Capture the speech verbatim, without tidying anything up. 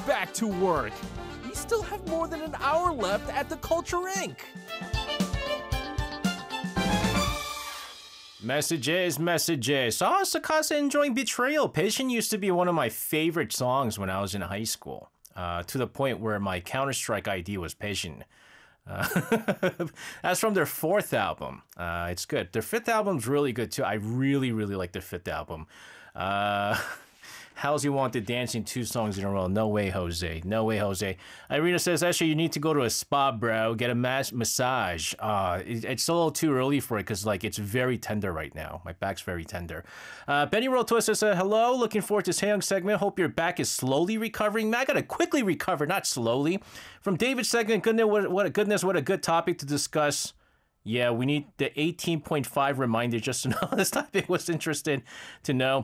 back to work. We still have more than an hour left at the Culture Incorporated. Messages, messages. Saw Sakasa enjoying Betrayal. Patient used to be one of my favorite songs when I was in high school, uh, to the point where my Counter-Strike I D was Patient. Uh, that's from their fourth album. Uh, it's good. Their fifth album's really good too. I really, really like their fifth album. Uh, How's You Want to Dancing two songs in a row? No way, Jose. No way, Jose. Irina says, actually, you need to go to a spa, bro. Get a mas- massage. Uh, it, it's a little too early for it because, like, it's very tender right now. My back's very tender. Uh, Benny Roll Twist says, hello. Looking forward to this Haeyoung segment. Hope your back is slowly recovering. Man, I gotta quickly recover, not slowly. From David's segment, goodness, what, what a goodness, what a good topic to discuss. Yeah, we need the eighteen point five reminder just to know this topic was interested to know.